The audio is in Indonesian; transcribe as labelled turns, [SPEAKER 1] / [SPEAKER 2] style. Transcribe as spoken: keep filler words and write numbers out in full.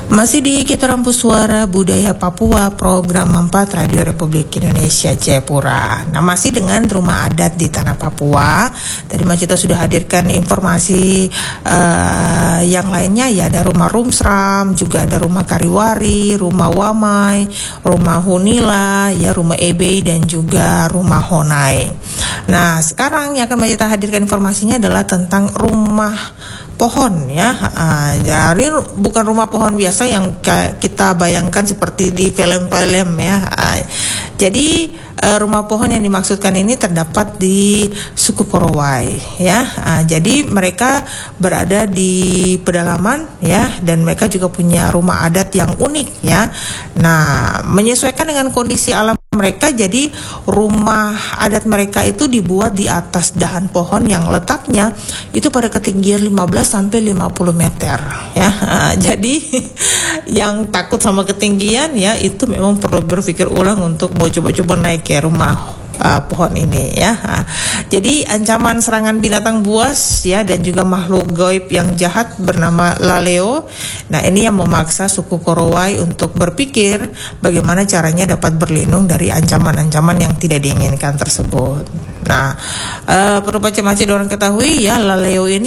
[SPEAKER 1] Masih di Kita Rampu Suara Budaya Papua, program empat Radio Republik Indonesia Jayapura. Nah, masih dengan rumah adat di tanah Papua. Tadi Mas Cito sudah hadirkan informasi uh, yang lainnya, ya ada rumah Rumsram, juga ada rumah Kariwari, rumah Wamai, rumah Hunila, ya rumah Ebei dan juga rumah Honai. Nah, sekarang yang akan Mas Cito hadirkan informasinya adalah tentang rumah pohon, ya. Uh, jadi bukan rumah pohon biasa yang kita bayangkan seperti di film-film, ya. Uh, jadi uh, rumah pohon yang dimaksudkan ini terdapat di suku Korowai, ya. Uh, jadi mereka berada di pedalaman, ya, dan mereka juga punya rumah adat yang unik, ya. Nah, menyesuaikan dengan kondisi alam mereka, jadi rumah adat mereka itu dibuat di atas dahan pohon yang letaknya itu pada ketinggian lima belas sampai lima puluh meter, ya. Uh, jadi yang takut sama ketinggian, ya, itu memang perlu berpikir ulang untuk mau coba-coba naik ke rumah Uh, pohon ini, ya. Uh, jadi ancaman serangan binatang buas, ya, dan juga makhluk gaib yang jahat bernama Laleo. Nah, ini yang memaksa suku Korowai untuk berpikir bagaimana caranya dapat berlindung dari ancaman-ancaman yang tidak diinginkan tersebut. Nah, uh, perlu baca masih orang ketahui, ya, Laleo ini